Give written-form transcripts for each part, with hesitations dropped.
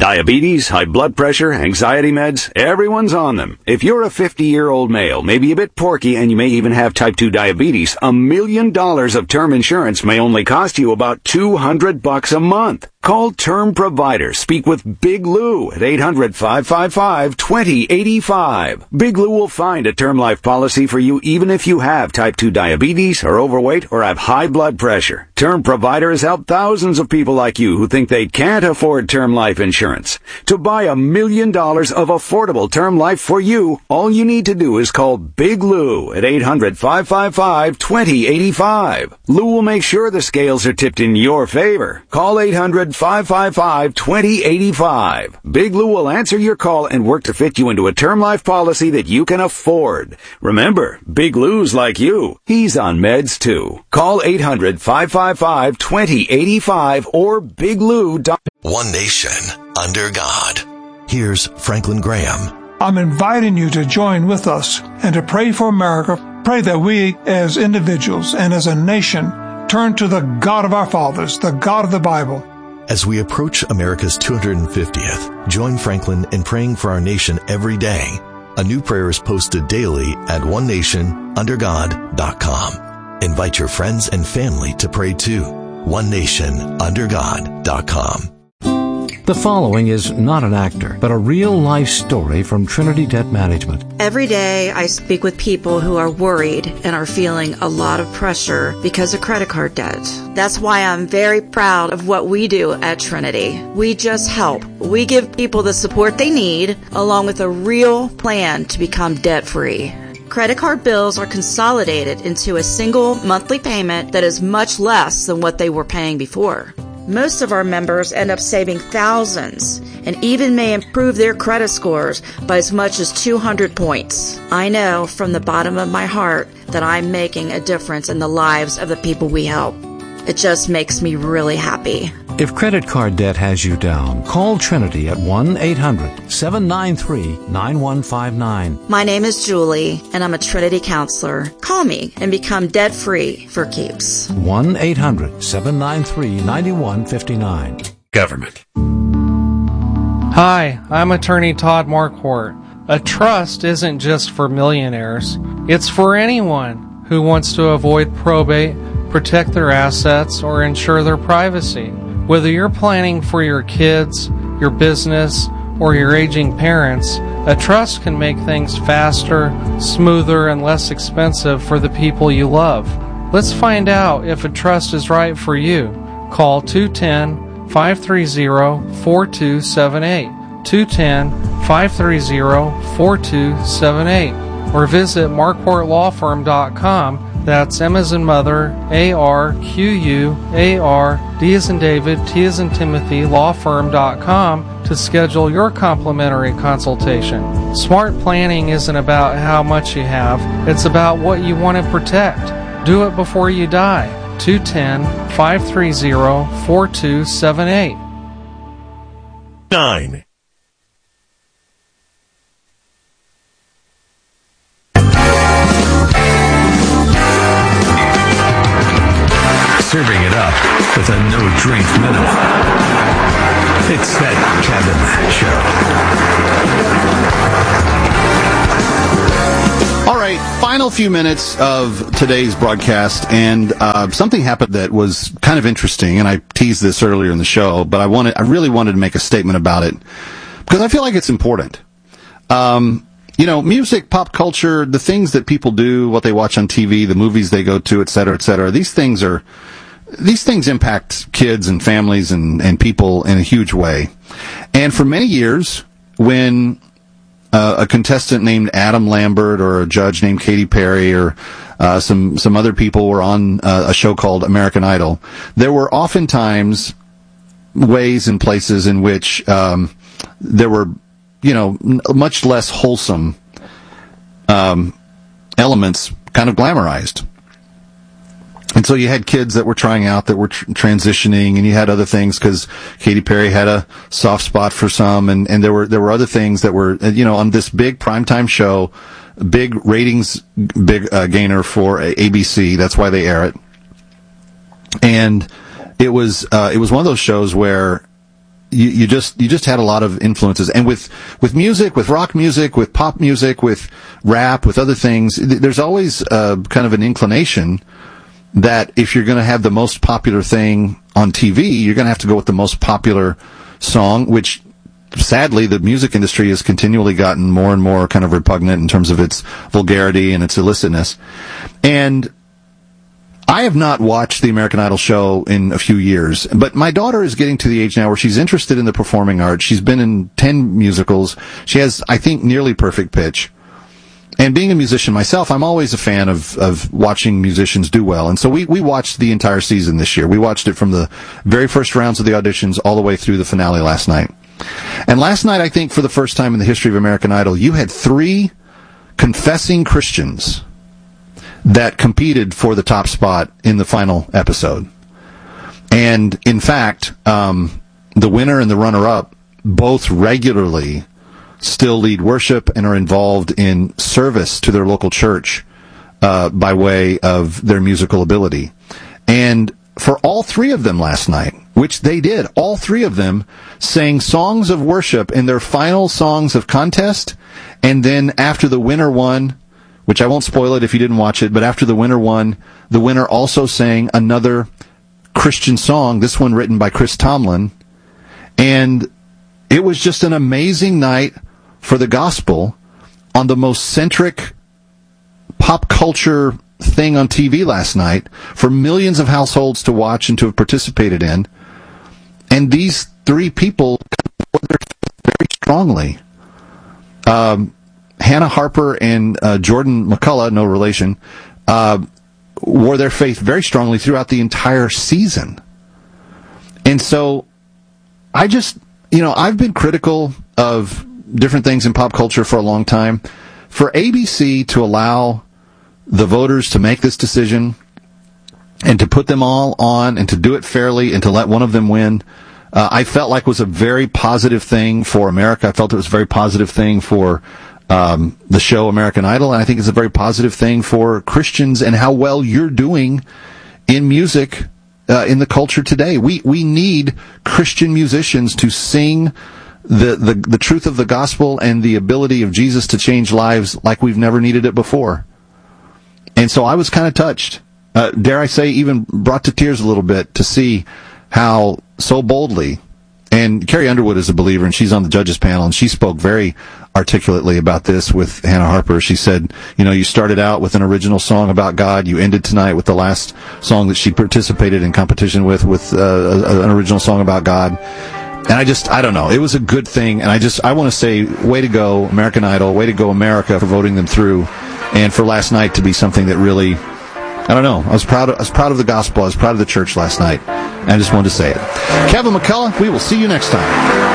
Diabetes, high blood pressure, anxiety meds, everyone's on them. If you're a 50-year-old male, maybe a bit porky, and you may even have type 2 diabetes, $1 million of term insurance may only cost you about $200 a month. Call Term Provider. Speak with Big Lou at 800-555-2085. Big Lou will find a term life policy for you even if you have type 2 diabetes, are overweight, or have high blood pressure. Term Provider has helped thousands of people like you who think they can't afford term life insurance. To buy $1 million of affordable term life for you, all you need to do is call Big Lou at 800-555-2085. Lou will make sure the scales are tipped in your favor. Call 800-555-2085. Big Lou will answer your call and work to fit you into a term life policy that you can afford. Remember, Big Lou's like you. He's on meds too. Call 800-555-2085 or biglou.com. One nation under God. Here's Franklin Graham. I'm inviting you to join with us and to pray for America. Pray that we as individuals and as a nation turn to the God of our fathers, the God of the Bible. As we approach America's 250th, join Franklin in praying for our nation every day. A new prayer is posted daily at onenationundergod.com. Invite your friends and family to pray too. onenationundergod.com. The following is not an actor, but a real-life story from Trinity Debt Management. Every day I speak with people who are worried and are feeling a lot of pressure because of credit card debt. That's why I'm very proud of what we do at Trinity. We just help. We give people the support they need, along with a real plan to become debt-free. Credit card bills are consolidated into a single monthly payment that is much less than what they were paying before. Most of our members end up saving thousands and even may improve their credit scores by as much as 200 points. I know from the bottom of my heart that I'm making a difference in the lives of the people we help. It just makes me really happy. If credit card debt has you down, call Trinity at 1-800-793-9159. My name is Julie, and I'm a Trinity counselor. Call me and become debt-free for keeps. 1-800-793-9159. Government. Hi, I'm attorney Todd Marquardt. A trust isn't just for millionaires. It's for anyone who wants to avoid probate, protect their assets, or ensure their privacy. Whether you're planning for your kids, your business, or your aging parents, a trust can make things faster, smoother, and less expensive for the people you love. Let's find out if a trust is right for you. Call 210-530-4278, 210-530-4278, or visit marquardtlawfirm.com. That's M as in mother, A-R-Q-U-A-R, D as in David, T as in Timothy, lawfirm.com to schedule your complimentary consultation. Smart planning isn't about how much you have, it's about what you want to protect. Do it before you die. 210-530-4278. 9. Serving it up with a no-drink minute. It's that Kevin Show. All right, final few minutes of today's broadcast, and something happened that was kind of interesting, and I teased this earlier in the show, but I really wanted to make a statement about it, because I feel like it's important. Music, pop culture, the things that people do, what they watch on TV, the movies they go to, et cetera, these things impact kids and families and people in a huge way. And for many years, when a contestant named Adam Lambert or a judge named Katy Perry or some other people were on a show called American Idol, there were oftentimes ways and places in which there were much less wholesome elements kind of glamorized. And so you had kids that were trying out, that were transitioning, and you had other things, because Katy Perry had a soft spot for some, and there were other things that were, on this big primetime show, big ratings, gainer for ABC. That's why they air it. And it was one of those shows where you just had a lot of influences. And with music, with rock music, with pop music, with rap, with other things, there's always kind of an inclination that if you're going to have the most popular thing on TV, you're going to have to go with the most popular song, which sadly the music industry has continually gotten more and more kind of repugnant in terms of its vulgarity and its illicitness. And I have not watched the American Idol show in a few years, but my daughter is getting to the age now where she's interested in the performing arts. She's been in 10 musicals. She has, I think, nearly perfect pitch. And being a musician myself, I'm always a fan of watching musicians do well. And so we watched the entire season this year. We watched it from the very first rounds of the auditions all the way through the finale last night. And last night, I think for the first time in the history of American Idol, you had 3 confessing Christians that competed for the top spot in the final episode. And in fact, the winner and the runner-up both regularly still lead worship and are involved in service to their local church by way of their musical ability. And for all 3 of them last night, which they did, all 3 of them sang songs of worship in their final songs of contest, and then after the winner won, which I won't spoil it if you didn't watch it, but after the winner won, the winner also sang another Christian song, this one written by Chris Tomlin, and it was just an amazing night for the gospel on the most centric pop culture thing on TV last night for millions of households to watch and to have participated in. And these 3 people very strongly. Hannah Harper and Jordan McCullough, no relation, wore their faith very strongly throughout the entire season. And so I just, I've been critical of different things in pop culture for a long time. For ABC to allow the voters to make this decision and to put them all on and to do it fairly and to let one of them win, I felt like was a very positive thing for America. I felt it was a very positive thing for the show American Idol, and I think it's a very positive thing for Christians and how well you're doing in music in the culture today. We need Christian musicians to sing the truth of the gospel and the ability of Jesus to change lives like we've never needed it before. And so I was kind of touched, dare I say, even brought to tears a little bit to see how so boldly, and Carrie Underwood is a believer and she's on the judges panel and she spoke very articulately about this with Hannah Harper. She said, you started out with an original song about God. You ended tonight with the last song that she participated in competition with an original song about God. And I don't know. It was a good thing. And I want to say, way to go, American Idol. Way to go, America, for voting them through. And for last night to be something that really, I don't know. I was proud of the gospel. I was proud of the church last night. And I just wanted to say it. Kevin McCullough, we will see you next time.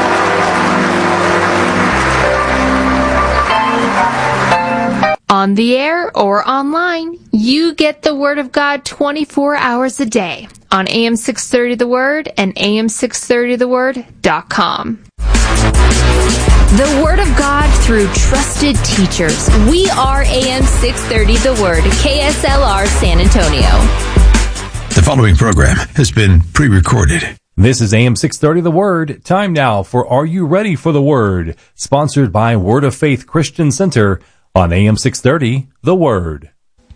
On the air or online, you get the Word of God 24 hours a day on AM 630 The Word and AM630TheWord.com. The Word of God through trusted teachers. We are AM 630 The Word, KSLR San Antonio. The following program has been pre-recorded. This is AM 630 The Word. Time now for Are You Ready for the Word? Sponsored by Word of Faith Christian Center on AM 630 The Word.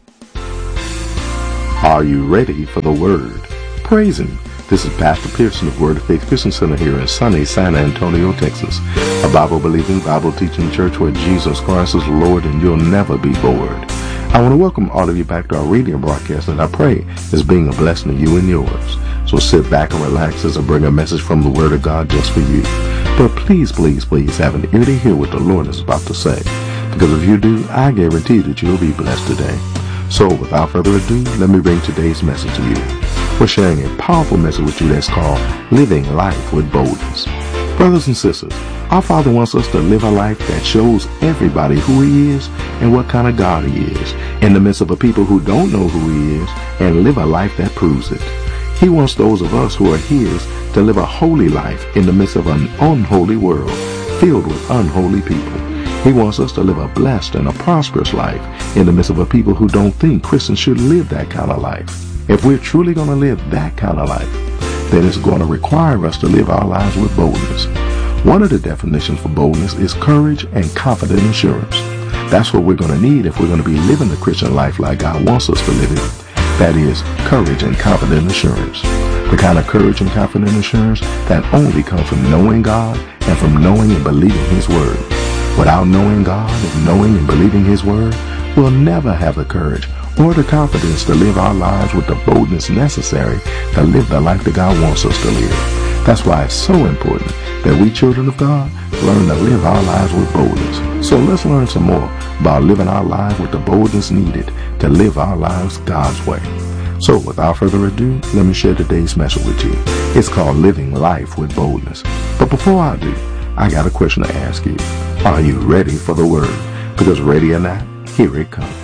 Are you ready for the Word? Praise Him. This is Pastor Pearson of Word of Faith Christian Center here in sunny San Antonio, Texas. A Bible-believing, Bible-teaching church where Jesus Christ is Lord and you'll never be bored. I want to welcome all of you back to our radio broadcast that I pray is being a blessing to you and yours. So sit back and relax as I bring a message from the Word of God just for you. But please, please, please have an ear to hear what the Lord is about to say. Because if you do, I guarantee that you'll be blessed today. So without further ado, let me bring today's message to you. We're sharing a powerful message with you that's called Living Life with Boldness. Brothers and sisters, our Father wants us to live a life that shows everybody who He is and what kind of God He is, in the midst of a people who don't know who He is, and live a life that proves it. He wants those of us who are His to live a holy life in the midst of an unholy world filled with unholy people. He wants us to live a blessed and a prosperous life in the midst of a people who don't think Christians should live that kind of life. If we're truly going to live that kind of life, that is going to require us to live our lives with boldness. One of the definitions for boldness is courage and confident assurance. That's what we're going to need if we're going to be living the Christian life like God wants us to live it. That is courage and confident assurance. The kind of courage and confident assurance that only comes from knowing God and from knowing and believing His Word. Without knowing God and knowing and believing His Word, we'll never have the courage or the confidence to live our lives with the boldness necessary to live the life that God wants us to live. That's why it's so important that we children of God learn to live our lives with boldness. So let's learn some more about living our lives with the boldness needed to live our lives God's way. So without further ado, let me share today's message with you. It's called Living Life with Boldness. But before I do, I got a question to ask you. Are you ready for the Word? Because ready or not, here it comes.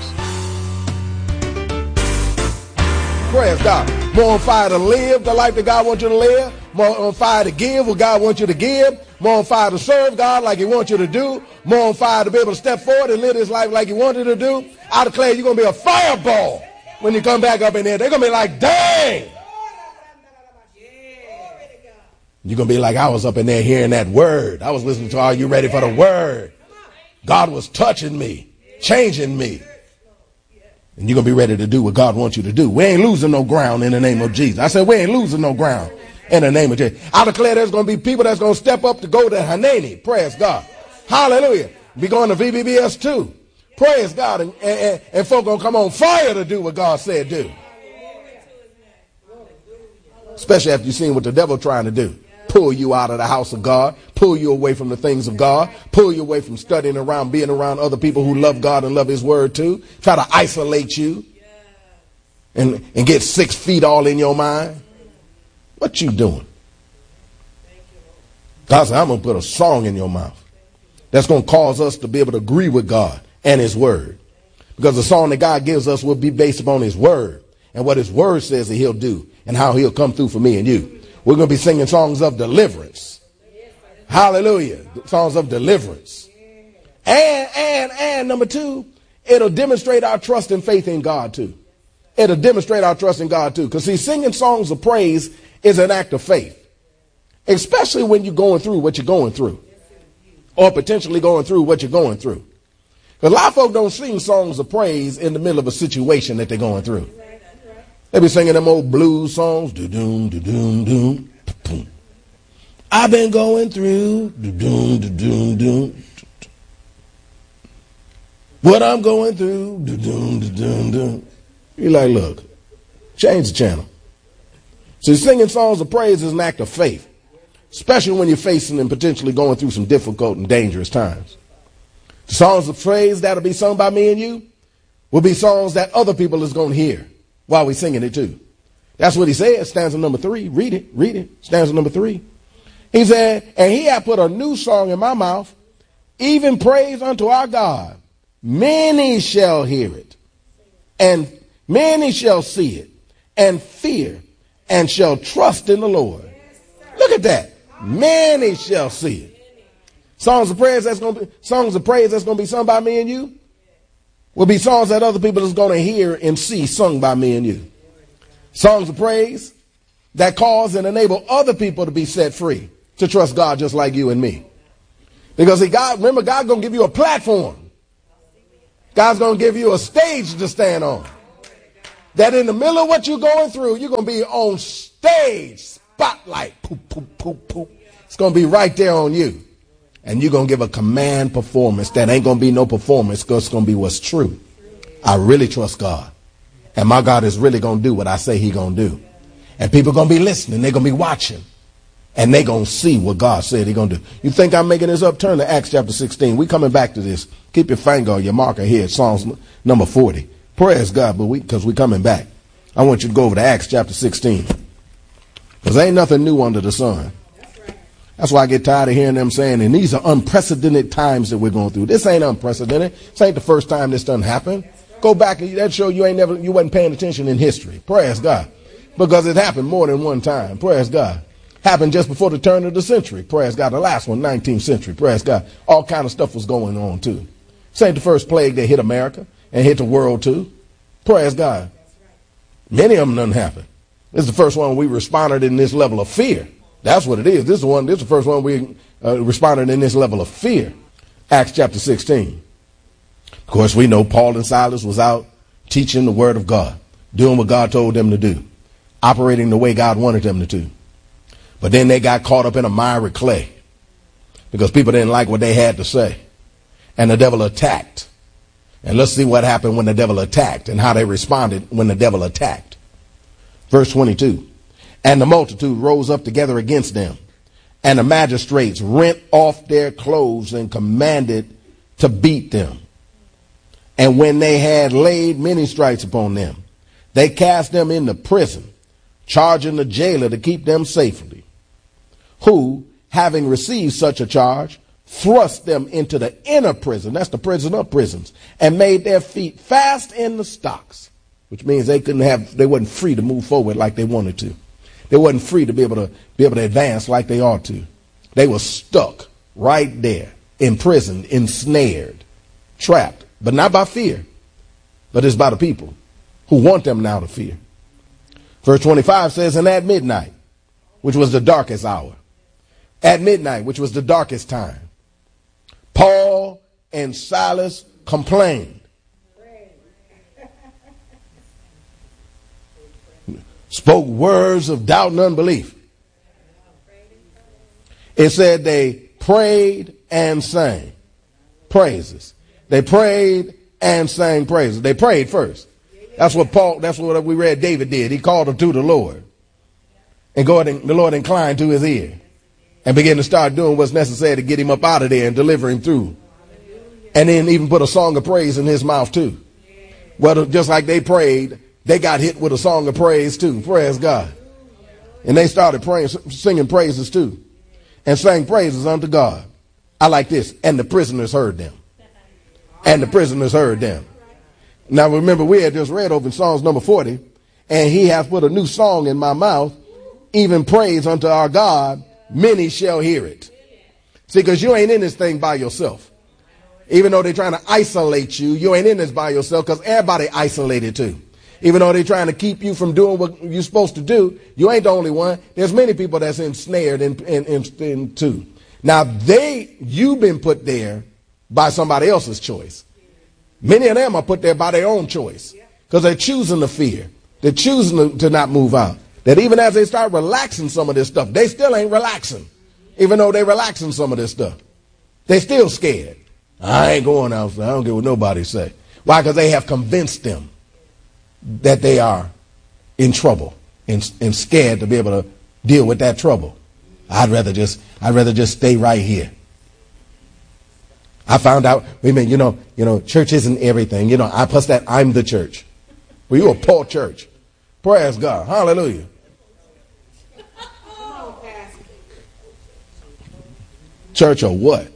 Praise God. More on fire to live the life that God wants you to live. More on fire to give what God wants you to give. More on fire to serve God like He wants you to do. More on fire to be able to step forward and live this life like He wanted to do. I declare you're going to be a fireball when you come back up in there. They're going to be like, dang. You're going to be like, I was up in there hearing that word. I was listening to, are you ready for the word? God was touching me, changing me. And you're going to be ready to do what God wants you to do. We ain't losing no ground in the name of Jesus. I said we ain't losing no ground in the name of Jesus. I declare there's going to be people that's going to step up to go to Hanani. Praise God. Hallelujah. Be going to VBBS too. Praise God. And folk going to come on fire to do what God said do. Especially after you've seen what the devil trying to do. Pull you out of the house of God, pull you away from the things of God, pull you away from studying around, being around other people who love God and love His Word too. Try to isolate you and get 6 feet all in your mind. What you doing? God said, I'm going to put a song in your mouth that's going to cause us to be able to agree with God and His Word. Because the song that God gives us will be based upon His Word and what His Word says that He'll do and how He'll come through for me and you. We're going to be singing songs of deliverance. Hallelujah. Songs of deliverance. And number 2, it'll demonstrate our trust and faith in God too. It'll demonstrate our trust in God too. Because see, singing songs of praise is an act of faith. Especially when you're going through what you're going through. Or potentially going through what you're going through. Because a lot of folk don't sing songs of praise in the middle of a situation that they're going through. They be singing them old blues songs. Do-doom, do-doom, doom, boom. I've been going through do-doom, do-doom, doom. What I'm going through, do-doom, do-doom, doom. You're like, look, change the channel. So singing songs of praise is an act of faith. Especially when you're facing and potentially going through some difficult and dangerous times. The songs of praise that'll be sung by me and you will be songs that other people is going to hear while we're singing it too. That's what he said, stanza number 3. Read it. Stanza number 3. He said, and He hath put a new song in my mouth, even praise unto our God. Many shall hear it, and many shall see it, and fear, and shall trust in the Lord. Look at that. Many shall see it. Songs of praise that's going to be sung by me and you will be songs that other people is going to hear and see sung by me and you. Songs of praise that cause and enable other people to be set free to trust God just like you and me. Because remember, God's going to give you a platform. God's going to give you a stage to stand on. That in the middle of what you're going through, you're going to be on stage, spotlight, poop, poop, poop, poop. It's going to be right there on you. And you're going to give a command performance that ain't going to be no performance because it's going to be what's true. I really trust God. And my God is really going to do what I say He going to do. And people are going to be listening. They're going to be watching. And they're going to see what God said He's going to do. You think I'm making this up? Turn to Acts chapter 16. We coming back to this. Keep your finger or your marker here at Psalms number 40. Praise God, because we coming back. I want you to go over to Acts chapter 16. Because ain't nothing new under the sun. That's why I get tired of hearing them saying, and these are unprecedented times that we're going through. This ain't unprecedented. This ain't the first time this done happened. Go back and that show you wasn't paying attention in history. Praise God. Because it happened more than one time. Praise God. Happened just before the turn of the century. Praise God. The last one, 19th century. Praise God. All kind of stuff was going on too. This ain't the first plague that hit America and hit the world too. Praise God. Many of them done happen. This is the first one we responded in this level of fear. That's what it is. This is the first one we responded in this level of fear. Acts chapter 16. Of course, we know Paul and Silas was out teaching the word of God, doing what God told them to do, operating the way God wanted them to do. But then they got caught up in a miry clay because people didn't like what they had to say. And the devil attacked. And let's see what happened when the devil attacked and how they responded when the devil attacked. Verse 22. And the multitude rose up together against them, and the magistrates rent off their clothes and commanded to beat them. And when they had laid many stripes upon them, they cast them into prison, charging the jailer to keep them safely, who, having received such a charge, thrust them into the inner prison, that's the prison of prisons, and made their feet fast in the stocks, which means they wasn't free to move forward like they wanted to. They wasn't free to be able to advance like they ought to. They were stuck right there, imprisoned, ensnared, trapped, but not by fear, but it's by the people who want them now to fear. Verse 25 says, and at midnight, which was the darkest hour, at midnight, which was the darkest time, Paul and Silas complained. Spoke words of doubt and unbelief. It said they prayed and sang praises. They prayed and sang praises. They prayed first. That's what we read David did. He called them to the Lord. And the Lord inclined to his ear and began to start doing what's necessary to get him up out of there and deliver him through. And then even put a song of praise in his mouth too. Well, just like they prayed, they got hit with a song of praise too. Praise God. And they started praying, singing praises too. And sang praises unto God. I like this. And the prisoners heard them. And the prisoners heard them. Now remember, we had just read over in Psalms number 40. And he hath put a new song in my mouth, even praise unto our God. Many shall hear it. See, because you ain't in this thing by yourself. Even though they're trying to isolate you, you ain't in this by yourself, because everybody isolated too. Even though they're trying to keep you from doing what you're supposed to do, you ain't the only one. There's many people that's ensnared in too. Now you've been put there by somebody else's choice. Many of them are put there by their own choice because they're choosing to fear. They're choosing to not move out. That even as they start relaxing some of this stuff, they still ain't relaxing. Even though they're relaxing some of this stuff, they still scared. I ain't going outside. I don't care what nobody say. Why? Because they have convinced them that they are in trouble and scared to be able to deal with that trouble. I'd rather just stay right here. I found out, church isn't everything. I'm the church. Well, you're a poor church. Praise God. Hallelujah. Church or what?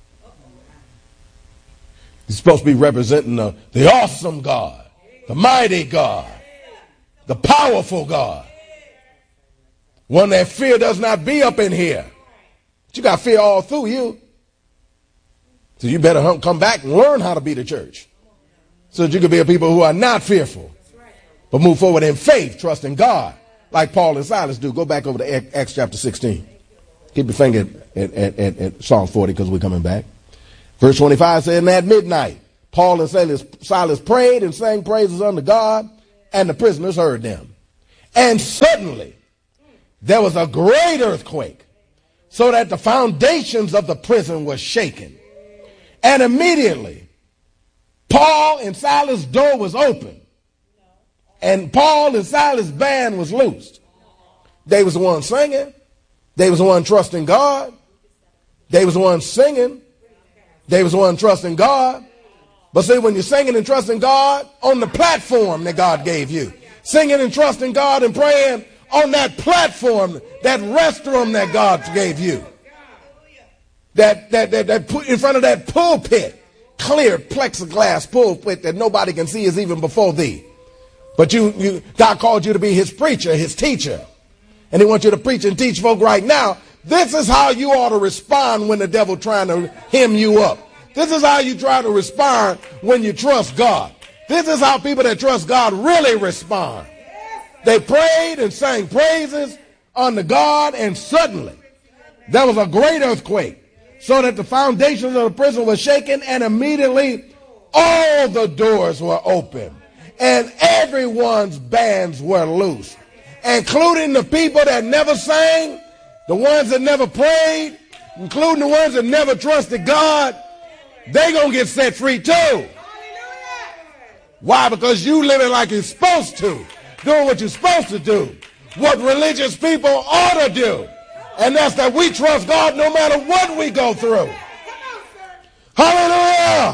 You're supposed to be representing the awesome God, the mighty God, the powerful God. One that fear does not be up in here. But you got fear all through you. So you better come back and learn how to be the church. So that you can be a people who are not fearful, but move forward in faith, trusting God, like Paul and Silas do. Go back over to Acts chapter 16. Keep your finger at Psalm 40 because we're coming back. Verse 25 says, and at midnight, Paul and Silas prayed and sang praises unto God, and the prisoners heard them. And suddenly there was a great earthquake, so that the foundations of the prison were shaken. And immediately Paul and Silas' door was open, and Paul and Silas' band was loosed. They was the one singing. They was the one trusting God. They was the one singing. They was the one trusting God. But see, when you're singing and trusting God on the platform that God gave you, singing and trusting God and praying on that platform, that restroom that God gave you, that in front of that pulpit, clear plexiglass pulpit that nobody can see is even before thee. But God called you to be his preacher, his teacher. And he wants you to preach and teach folk right now. This is how you ought to respond when the devil trying to hem you up. This is how you try to respond when you trust God. This is how people that trust God really respond. They prayed and sang praises unto God, and suddenly there was a great earthquake, so that the foundations of the prison were shaken, and immediately all the doors were open, and everyone's bands were loose, including the people that never sang, the ones that never prayed, including the ones that never trusted God. They gonna get set free too. Why? Because you living like you're supposed to, doing what you're supposed to do, what religious people ought to do, and that's that we trust God no matter what we go through. Hallelujah!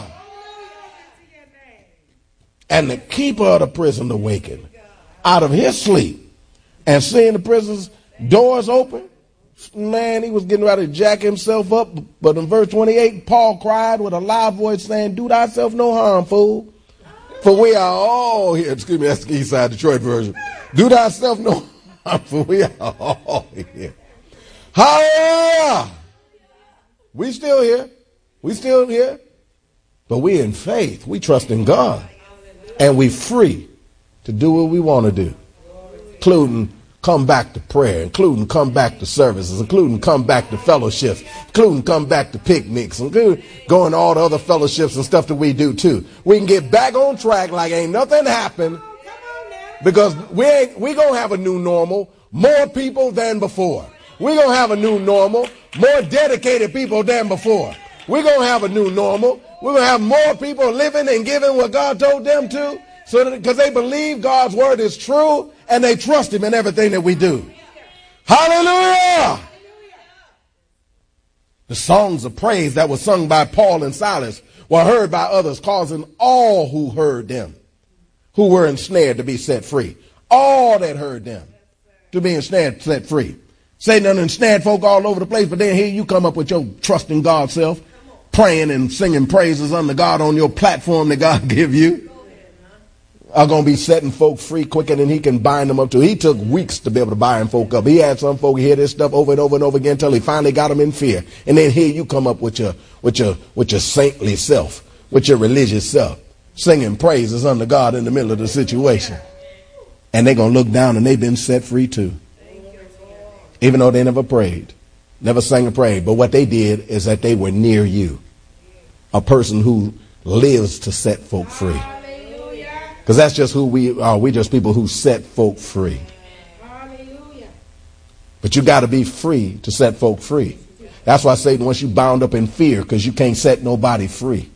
And the keeper of the prison awakened out of his sleep, and seeing the prison's doors open, man, he was getting ready to jack himself up. But in verse 28, Paul cried with a loud voice, saying, "Do thyself no harm, fool. For we are all here." Excuse me, that's the Eastside Detroit version. "Do thyself no harm, for we are all here." Hallelujah! We still here. We still here. But we in faith. We trust in God. And we free to do what we want to do, including come back to prayer, including come back to services, including come back to fellowships, including come back to picnics, including going to all the other fellowships and stuff that we do too. We can get back on track like ain't nothing happened, because we gonna have a new normal, more people than before. We're gonna have a new normal, more dedicated people than before. We're gonna have a new normal. We're gonna have more people living and giving what God told them to, so that because they believe God's word is true and they trust him in everything that we do. Hallelujah! The songs of praise that were sung by Paul and Silas were heard by others, causing all who heard them, who were ensnared, to be set free. All that heard them to be ensnared, set free. Satan done ensnared folk all over the place, but then here you come up with your trusting God self, praying and singing praises unto God on your platform that God give you, are going to be setting folk free quicker than he can bind them up to. He took weeks to be able to bind folk up. He had some folk hear this stuff over and over and over again until he finally got them in fear. And then here you come up with your saintly self, with your religious self, singing praises unto God in the middle of the situation. And they're going to look down and they've been set free too. Even though they never prayed, never sang or prayed. But what they did is that they were near you, a person who lives to set folk free. Because that's just who we are. We just people who set folk free. But you got to be free to set folk free. That's why Satan wants you bound up in fear, because you can't set nobody free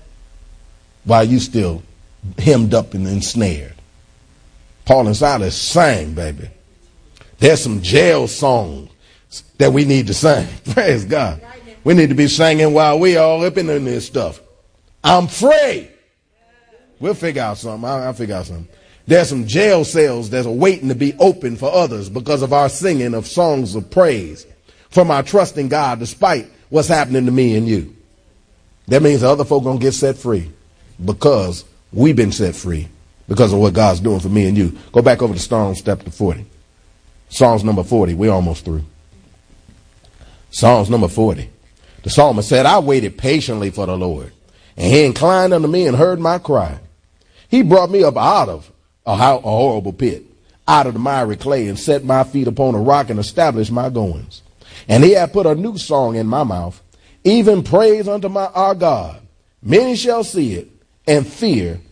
while you still hemmed up and ensnared. Paul and Silas sang, baby. There's some jail songs that we need to sing. Praise God. We need to be singing while we all up in this stuff. I'm free. We'll figure out something. I'll figure out something. There's some jail cells that's waiting to be open for others because of our singing of songs of praise from our trust in God, despite what's happening to me and you. That means the other folk gonna get set free because we've been set free because of what God's doing for me and you. Go back over to Psalms chapter 40. Psalms number 40. We're almost through. Psalms number 40. The psalmist said, "I waited patiently for the Lord, and he inclined unto me and heard my cry. He brought me up out of a horrible pit, out of the miry clay, and set my feet upon a rock and established my goings. And he hath put a new song in my mouth, even praise unto our God. Many shall see it and fear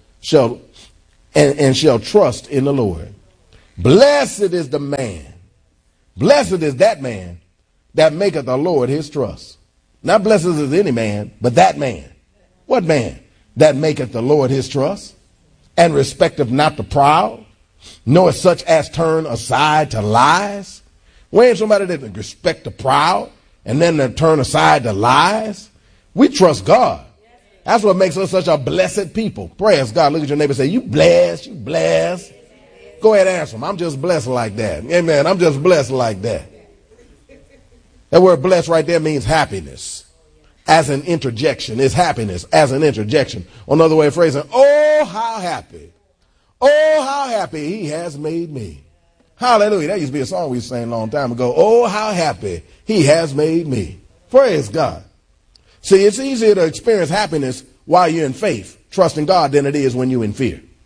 and shall trust in the Lord. Blessed is the man, blessed is that man that maketh the Lord his trust." Not blessed is any man, but that man. What man? That maketh the Lord his trust, and respecteth not the proud, nor such as turn aside to lies. We ain't somebody that respect the proud and then they turn aside to lies. We trust God. That's what makes us such a blessed people. Praise God. Look at your neighbor and say, "You blessed, you blessed." Go ahead and answer him. "I'm just blessed like that." Amen. I'm just blessed like that. That word blessed right there means happiness as an interjection. It's happiness as an interjection. Another way of phrasing, oh, how happy. Oh, how happy he has made me. Hallelujah. That used to be a song we sang a long time ago. Oh, how happy he has made me. Praise God. See, it's easier to experience happiness while you're in faith, trusting God, than it is when you're in fear.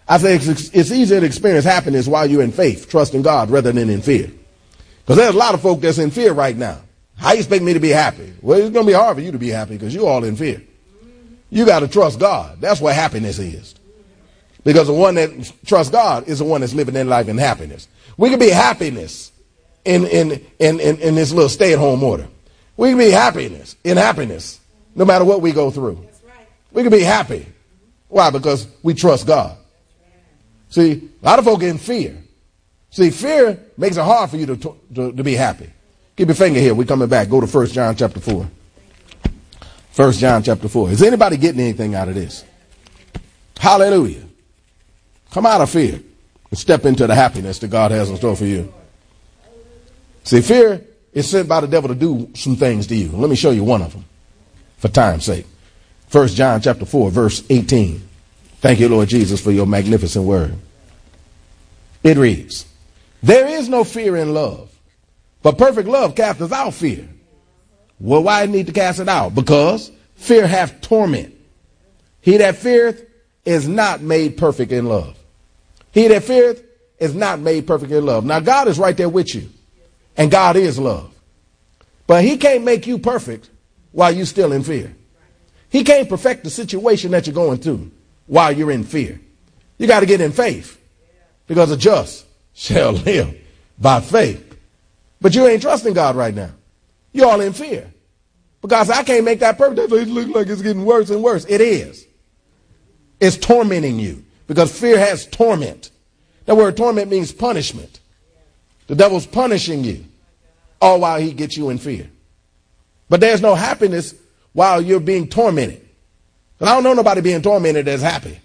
I say it's easier to experience happiness while you're in faith, trusting God, rather than in fear. Because there's a lot of folk that's in fear right now. How you expect me to be happy? Well, it's going to be hard for you to be happy because you're all in fear. You got to trust God. That's what happiness is. Because the one that trusts God is the one that's living their life in happiness. We can be happiness in this little stay-at-home order. We can be happiness in happiness no matter what we go through. We can be happy. Why? Because we trust God. See, a lot of folk are in fear. See, fear makes it hard for you to be happy. Keep your finger here. We're coming back. Go to 1 John chapter 4. 1 John chapter 4. Is anybody getting anything out of this? Hallelujah. Come out of fear and step into the happiness that God has in store for you. See, fear is sent by the devil to do some things to you. Let me show you one of them for time's sake. 1 John chapter 4, verse 18. Thank you, Lord Jesus, for your magnificent word. It reads, there is no fear in love, but perfect love casteth out fear. Well, why need to cast it out? Because fear hath torment. He that feareth is not made perfect in love. He that feareth is not made perfect in love. Now, God is right there with you, and God is love. But he can't make you perfect while you're still in fear. He can't perfect the situation that you're going through while you're in fear. You got to get in faith, because the just shall live by faith. But you ain't trusting God right now. You're all in fear. Because I can't make that perfect. It looks like it's getting worse and worse. It is. It's tormenting you, because fear has torment. That word torment means punishment. The devil's punishing you all while he gets you in fear. But there's no happiness while you're being tormented. And I don't know nobody being tormented that's happy.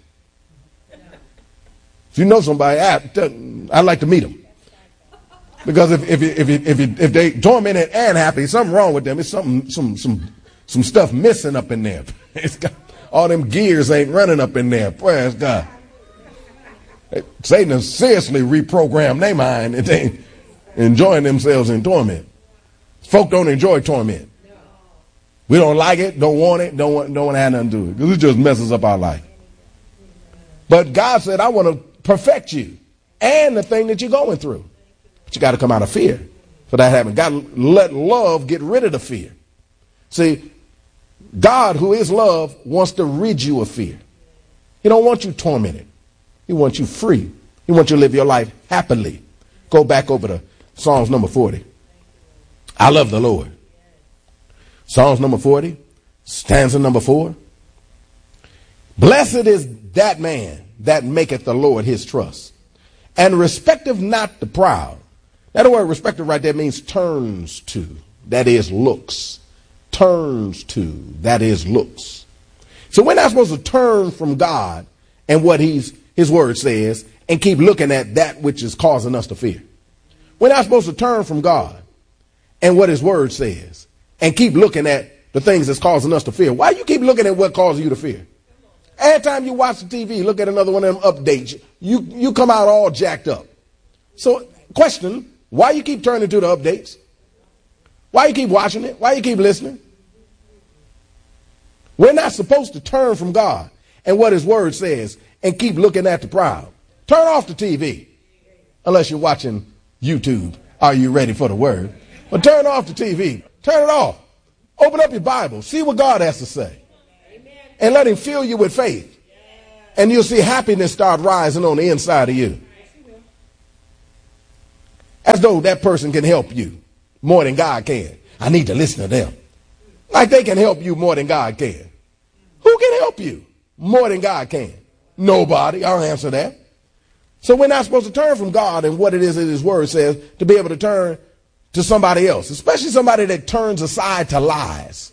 If you know somebody, I'd like to meet them. Because if they tormented and happy, something wrong with them. It's some stuff missing up in there. It's got, all them gears ain't running up in there. Praise God. Satan has seriously reprogrammed their mind, and they enjoying themselves in torment. Folk don't enjoy torment. We don't like it, don't want it, don't want to have nothing to do it, because it just messes up our life. But God said, I want to perfect you and the thing that you're going through. But you got to come out of fear for that to happen. Got to let love get rid of the fear. See, God, who is love, wants to rid you of fear. He don't want you tormented. He wants you free. He wants you to live your life happily. Go back over to Psalms number 40. I love the Lord. Psalms number 40, stanza number 4. Blessed is that man that maketh the Lord his trust, and respecteth not the proud. That word respecteth right there means turns to, that is looks. Turns to, that is looks. So we're not supposed to turn from God and what his word says and keep looking at that which is causing us to fear. We're not supposed to turn from God and what his word says and keep looking at the things that's causing us to fear. Why you keep looking at what causes you to fear? Every time you watch the TV, look at another one of them updates, you come out all jacked up. So question, why you keep turning to the updates? Why you keep watching it? Why you keep listening? We're not supposed to turn from God and what his word says and keep looking at the proud. Turn off the TV unless you're watching YouTube. Are you ready for the word? But turn off the TV. Turn it off. Open up your Bible. See what God has to say. And let him fill you with faith. And you'll see happiness start rising on the inside of you. As though that person can help you more than God can. I need to listen to them. Like they can help you more than God can. Who can help you more than God can? Nobody. I'll answer that. So we're not supposed to turn from God and what it is that his word says to be able to turn to somebody else, especially somebody that turns aside to lies.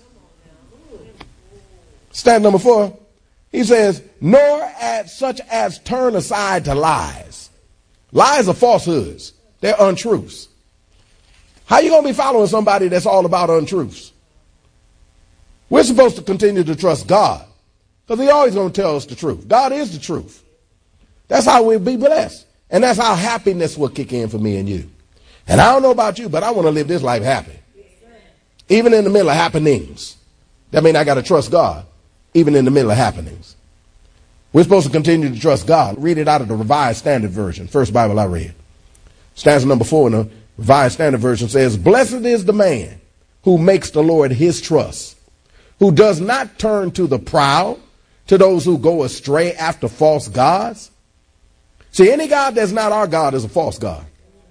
Stand number 4. He says, nor at such as turn aside to lies. Lies are falsehoods. They're untruths. How you going to be following somebody that's all about untruths? We're supposed to continue to trust God, because he always going to tell us the truth. God is the truth. That's how we'll be blessed. And that's how happiness will kick in for me and you. And I don't know about you, but I want to live this life happy. Even in the middle of happenings. That means I got to trust God, even in the middle of happenings. We're supposed to continue to trust God. Read it out of the Revised Standard Version, first Bible I read. Stanza number 4 in the Revised Standard Version says, blessed is the man who makes the Lord his trust, who does not turn to the proud, to those who go astray after false gods. See, any God that's not our God is a false God.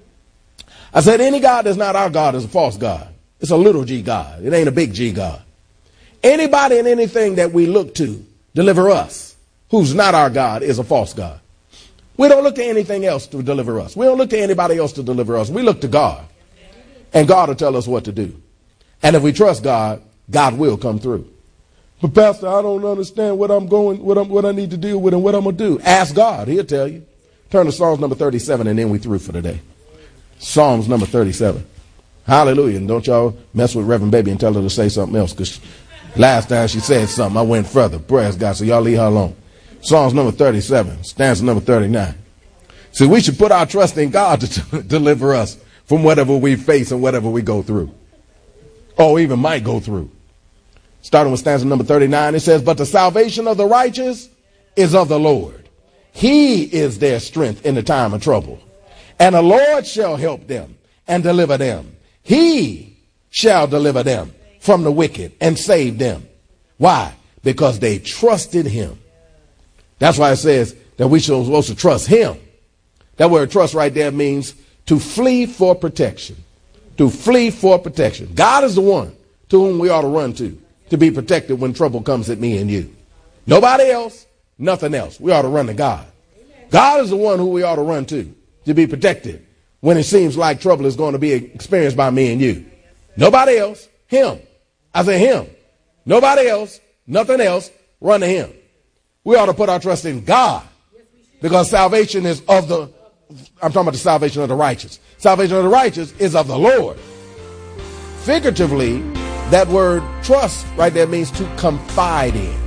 I said any God that's not our God is a false God. It's a little g God. It ain't a big G God. Anybody and anything that we look to deliver us, who's not our God, is a false God. We don't look to anything else to deliver us. We don't look to anybody else to deliver us. We look to God. And God will tell us what to do. And if we trust God, God will come through. But Pastor, I don't understand what I need to deal with and what I'm going to do. Ask God. He'll tell you. Turn to Psalms number 37 and then we through for the day. Psalms number 37. Hallelujah. And don't y'all mess with Reverend Baby and tell her to say something else, because last time she said something, I went further. Praise God. So y'all leave her alone. Psalms number 37, stanza number 39. See, we should put our trust in God to deliver us from whatever we face and whatever we go through, or even might go through. Starting with stanza number 39, it says, but the salvation of the righteous is of the Lord. He is their strength in the time of trouble. And the Lord shall help them and deliver them. He shall deliver them from the wicked and save them. Why? Because they trusted him. That's why it says that we should supposed to trust him. That word trust right there means to flee for protection. To flee for protection. God is the one to whom we ought to run to be protected when trouble comes at me and you. Nobody else, nothing else. We ought to run to God. God is the one who we ought to run to be protected when it seems like trouble is going to be experienced by me and you. Nobody else, him. I say him. Nobody else, nothing else, run to him. We ought to put our trust in God, because salvation is I'm talking about the salvation of the righteous. Salvation of the righteous is of the Lord. Figuratively, that word trust right there means to confide in.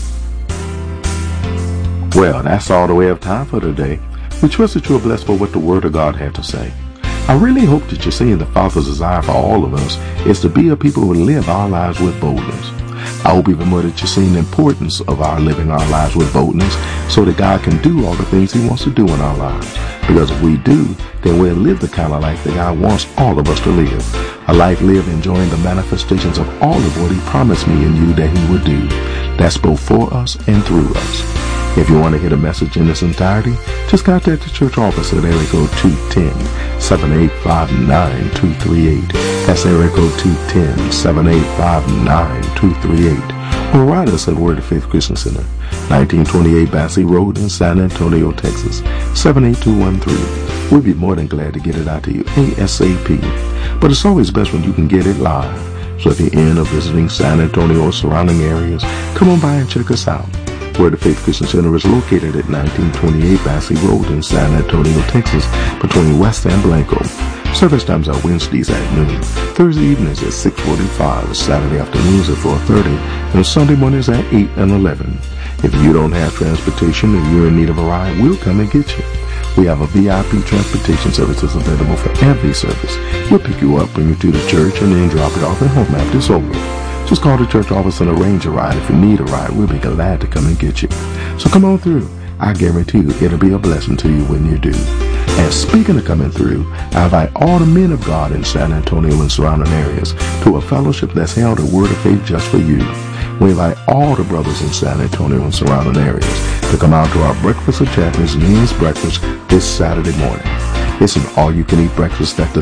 Well, that's all the way of time for today. We trust that you are blessed for what the Word of God had to say. I really hope that you're seeing the Father's desire for all of us is to be a people who live our lives with boldness. I hope even more that you're seeing the importance of our living our lives with boldness so that God can do all the things he wants to do in our lives. Because if we do, then we'll live the kind of life that God wants all of us to live. A life lived enjoying the manifestations of all of what he promised me and you that he would do. That's both for us and through us. If you want to hear the message in its entirety, just contact the church office at area code 210-7859-238. That's area code 210-7859-238. Or write us at Word of Faith Christian Center, 1928 Bassey Road in San Antonio, Texas, 78213. We'd be more than glad to get it out to you ASAP. But it's always best when you can get it live. So if you're in or visiting San Antonio or surrounding areas, come on by and check us out. Word of Faith Christian Center is located at 1928 Bassey Road in San Antonio, Texas, between West and Blanco. Service times are Wednesdays at noon, Thursday evenings at 6:45, Saturday afternoons at 4:30, and Sunday mornings at 8 and 11. If you don't have transportation and you're in need of a ride, we'll come and get you. We have a VIP transportation services available for every service. We'll pick you up, bring you to the church, and then drop it off at home after it's over. Just call the church office and arrange a ride. If you need a ride, we'll be glad to come and get you. So come on through. I guarantee you it'll be a blessing to you when you do. And speaking of coming through, I invite all the men of God in San Antonio and surrounding areas to a fellowship that's held at Word of Faith just for you. We invite all the brothers in San Antonio and surrounding areas to come out to our Breakfast of Champions men's breakfast this Saturday morning. It's an all-you-can-eat breakfast at the